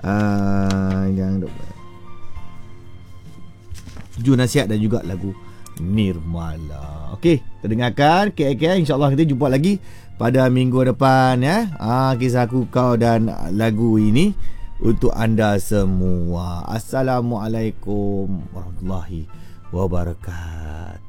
Jangan lupa 7 nasihat dan juga lagu Nirmala. Okey, kita dengarkan KL. InsyaAllah kita jumpa lagi pada minggu depan ya. Kisah Aku Kau dan lagu ini untuk anda semua. Assalamualaikum warahmatullahi wabarakatuh.